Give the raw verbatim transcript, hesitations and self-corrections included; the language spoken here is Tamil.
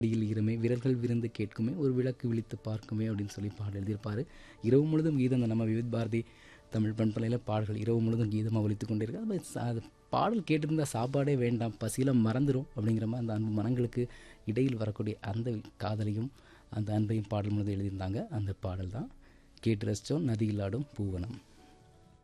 அடியில் ஈரமே விரல்கள் விருந்து கேட்குமே ஒரு விளக்கு விழித்து பார்க்குமே அப்படின்னு சொல்லி பாடல் எழுதியிருப்பார். இரவு முழுதும் கீதம் தான் நம்ம விவித் பாரதி தமிழ் பண்பலையில் பாடல்கள் இரவு முழுதும் கீதமாக ஒலித்து கொண்டே இருக்கு. அது ச- அது பாடல் கேட்டிருந்தா சாப்பாடே வேண்டாம் பசியில் மறந்துடும் அப்படிங்கிற மாதிரி அந்த அன்பு மனங்களுக்கு இடையில் வரக்கூடிய அந்த காதலையும் அந்த அன்பையும் பாடல் முழுதும் எழுதியிருந்தாங்க. அந்த பாடல் தான் கேட்டு ரசித்தோம் நதியில் ஆடும் பூவனம்.